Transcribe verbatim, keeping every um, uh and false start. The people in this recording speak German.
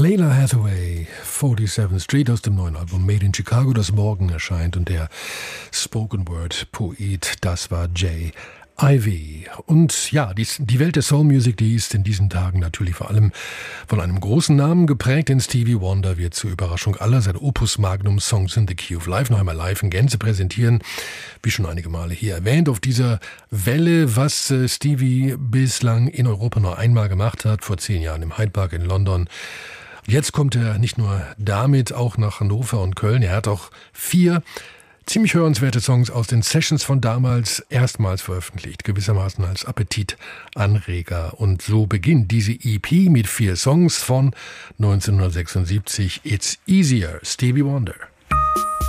Lalah Hathaway, forty-seventh Street aus dem neuen Album Made in Chicago, das morgen erscheint. Und der Spoken-Word-Poet, das war Jay Ivy. Und ja, die, die Welt der Soul-Music, die ist in diesen Tagen natürlich vor allem von einem großen Namen geprägt, denn Stevie Wonder wird zur Überraschung aller sein Opus Magnum Songs in the Key of Life noch einmal live in Gänze präsentieren. Wie schon einige Male hier erwähnt, auf dieser Welle, was äh, Stevie bislang in Europa nur einmal gemacht hat, vor zehn Jahren im Hyde Park in London. Jetzt kommt er nicht nur damit auch nach Hannover und Köln, er hat auch vier ziemlich hörenswerte Songs aus den Sessions von damals erstmals veröffentlicht, gewissermaßen als Appetitanreger. Und so beginnt diese E P mit vier Songs von neunzehnhundertsechsundsiebzig. It's Easier, Stevie Wonder.